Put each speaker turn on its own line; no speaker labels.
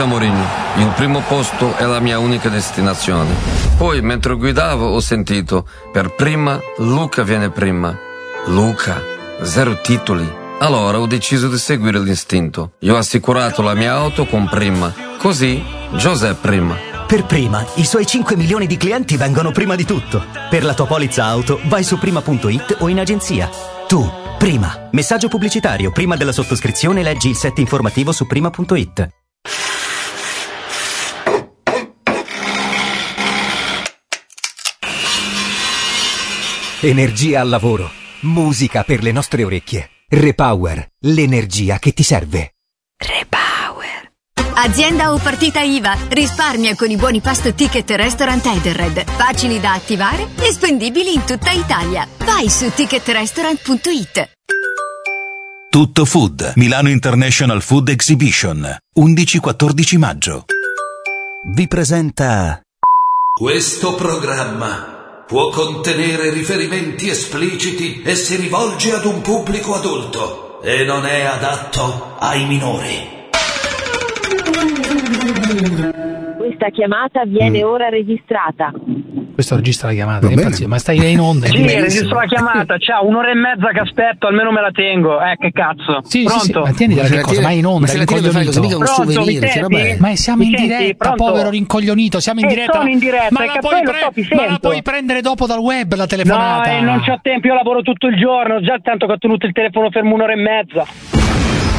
José Mourinho. Il primo posto è la mia unica destinazione. Poi, mentre guidavo, ho sentito, per prima, Luca viene prima. Luca, 0 titoli. Allora ho deciso di seguire l'istinto. Io ho assicurato la mia auto con prima. Così, José prima.
Per Prima, i suoi 5 milioni di clienti vengono prima di tutto. Per la tua polizza auto, vai su prima.it o in agenzia. Tu, Prima. Messaggio pubblicitario. Prima della sottoscrizione leggi il set informativo su prima.it.
Energia al lavoro. Musica per le nostre orecchie. Repower. L'energia che ti serve.
Repower. Azienda o partita IVA. Risparmia con i buoni pasto Ticket Restaurant Edenred. Facili da attivare e spendibili in tutta Italia. Vai su ticketrestaurant.it.
Tutto Food, Milano International Food Exhibition, 11-14 maggio.
Vi presenta...
Questo programma può contenere riferimenti espliciti e si rivolge ad un pubblico adulto e non è adatto ai minori.
Questa chiamata viene ora registrata.
Questo registra la chiamata, ma stai in onda.
Sì, registro la chiamata, ciao, 1 ora e mezza che aspetto, almeno me la tengo. Che cazzo?
Sì,
pronto?
sì, ma tienitela che cosa? Ma è in onda,
se la tieni per fare così mica uno souvenir,
ma siamo in diretta, povero rincoglionito, siamo in diretta.
Sono in diretta,
ma la puoi prendere dopo dal web la telefonata?
No, non c'ho tempo, io lavoro tutto il giorno, già tanto che ho tenuto il telefono fermo 1 ora e mezza.